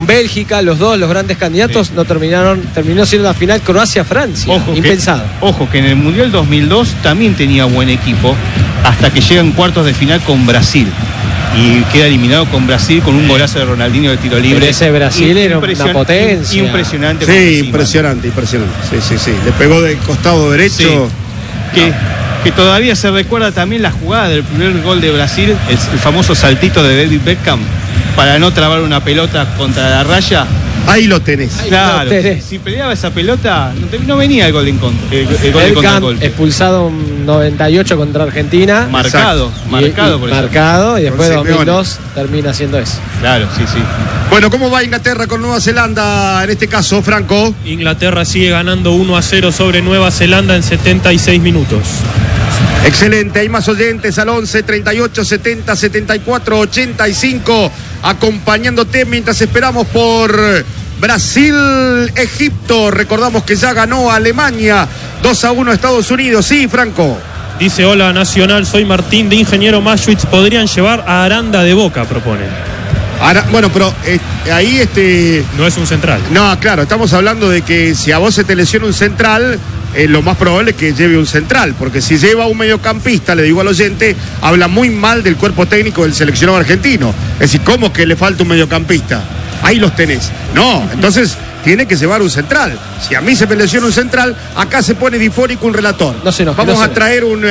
Bélgica, los grandes candidatos, no terminó siendo la final Croacia-Francia. Impensado. Ojo que en el Mundial 2002 también tenía buen equipo, hasta que llega en cuartos de final con Brasil. Y queda eliminado con Brasil con un golazo de Ronaldinho de tiro libre. Pero ese Brasil era una potencia. Impresionante. Sí, impresionante. Sí. Le pegó del costado derecho. Sí. Que todavía se recuerda también la jugada del primer gol de Brasil, el famoso saltito de David Beckham para no trabar una pelota contra la raya. Ahí lo tenés. Claro, si peleaba esa pelota, no venía el gol en contra. El gol Beckham de golpe. Expulsado en 98 contra Argentina. Marcado por eso. Marcado, y después de 2002 termina haciendo eso. Claro, sí. Bueno, ¿cómo va Inglaterra con Nueva Zelanda en este caso, Franco? Inglaterra sigue ganando 1-0 sobre Nueva Zelanda en 76 minutos. Excelente, hay más oyentes al 11 38 70 74 85 acompañándote mientras esperamos por Brasil-Egipto. Recordamos que ya ganó Alemania 2-1 Estados Unidos. Sí, Franco. Dice: hola Nacional, soy Martín de Ingeniero Maschwitz. Podrían llevar a Aranda de Boca, proponen. Bueno, pero ahí no es un central. No, claro, estamos hablando de que si a vos se te lesiona un central, lo más probable es que lleve un central, porque si lleva un mediocampista, le digo al oyente, habla muy mal del cuerpo técnico del seleccionado argentino. Es decir, ¿cómo que le falta un mediocampista? Ahí los tenés. No, entonces tiene que llevar un central. Si a mí se me lesiona un central, acá se pone difónico un relator. Vamos a traer un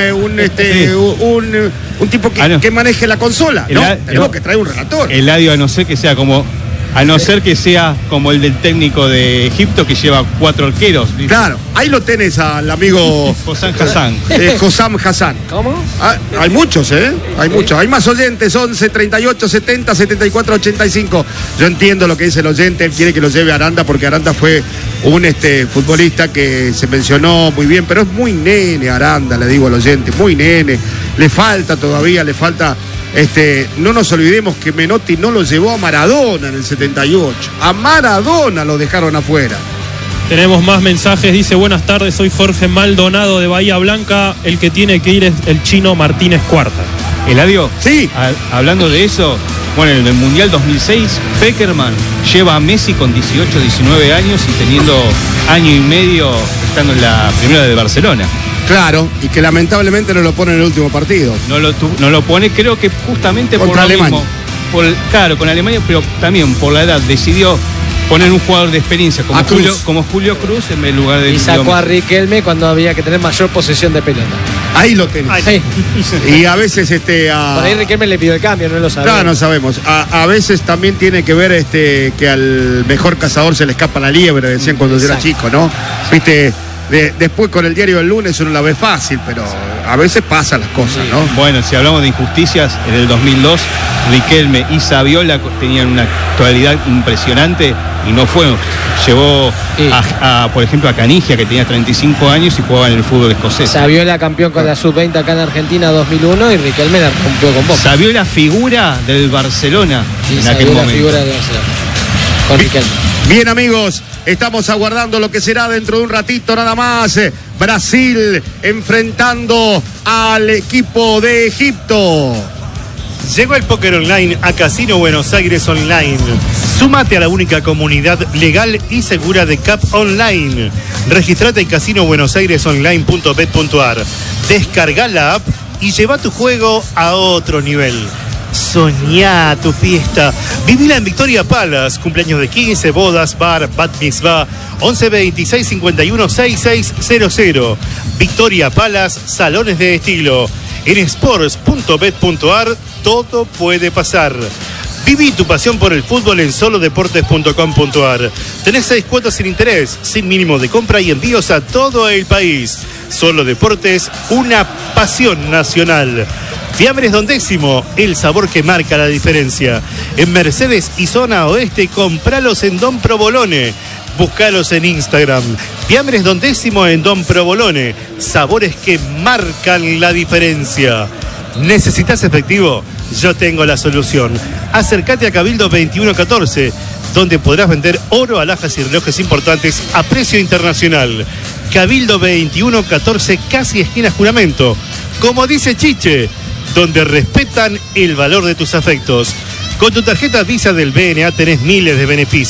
tipo que maneje la consola. Tenemos que traer un relator. Eladio, a no ser que sea como el del técnico de Egipto, que lleva 4 arqueros. Claro, ahí lo tenés al amigo Hossam Hassan. Hossam Hassan. ¿Cómo? Hay muchos, Hay muchos. Hay más oyentes, 11 38 70 74 85. Yo entiendo lo que dice el oyente, él quiere que lo lleve a Aranda, porque Aranda fue un futbolista que se mencionó muy bien, pero es muy nene Aranda, le digo al oyente, muy nene. Le falta. No nos olvidemos que Menotti no lo llevó a Maradona en el 78. A Maradona lo dejaron afuera. Tenemos más mensajes. Dice: buenas tardes, soy Jorge Maldonado de Bahía Blanca. El que tiene que ir es el chino Martínez Cuarta. Eladio, sí. Hablando de eso, bueno, en el Mundial 2006, Peckerman lleva a Messi con 18, 19 años y teniendo año y medio estando en la primera de Barcelona. Claro, y que lamentablemente no lo pone en el último partido. No lo pone, creo que justamente contra por Alemania. Claro, con Alemania, pero también por la edad decidió poner un jugador de experiencia como Julio Cruz en el lugar de... Y sacó a Riquelme cuando había que tener mayor posesión de pelota. Ahí lo tenés. Ahí. Y a veces Por ahí Riquelme le pidió el cambio, no lo sabemos. Claro, no sabemos. A veces también tiene que ver que al mejor cazador se le escapa la liebre, decían cuando yo era chico, ¿no? Viste... Después con el diario del lunes uno la ve fácil, pero a veces pasan las cosas, ¿no? Bueno, si hablamos de injusticias, en el 2002 Riquelme y Saviola tenían una actualidad impresionante y no fue. Llevó por ejemplo, a Canigia, que tenía 35 años y jugaba en el fútbol escocés. Saviola campeón con la Sub-20 acá en Argentina 2001 y Riquelme la rompió con Boca. Saviola figura del Barcelona en aquel momento. Figura del Barcelona con Riquelme. Bien, amigos, estamos aguardando lo que será dentro de un ratito nada más. Brasil enfrentando al equipo de Egipto. Llegó el póker online a Casino Buenos Aires Online. Súmate a la única comunidad legal y segura de CAP Online. Registrate en casinobuenosairesonline.bet.ar. Descarga la app y lleva tu juego a otro nivel. Soñá tu fiesta. Vivila en Victoria Palace. Cumpleaños de 15, bodas, bar, bat mitzvah. 11 26 51 6600. Victoria Palace, salones de estilo. En sports.bet.ar todo puede pasar. Viví tu pasión por el fútbol en solodeportes.com.ar. Tenés 6 cuotas sin interés, sin mínimo de compra y envíos a todo el país. Solo Deportes, una pasión nacional. Fiambres Don Décimo, el sabor que marca la diferencia. En Mercedes y zona oeste, compralos en Don Provolone. Búscalos en Instagram. Fiambres Don Décimo en Don Provolone. Sabores que marcan la diferencia. ¿Necesitas efectivo? Yo tengo la solución. Acércate a Cabildo 2114, donde podrás vender oro, alhajas y relojes importantes a precio internacional. Cabildo 2114, casi esquina Juramento. Como dice Chiche, donde respetan el valor de tus afectos. Con tu tarjeta Visa del BNA tenés miles de beneficios.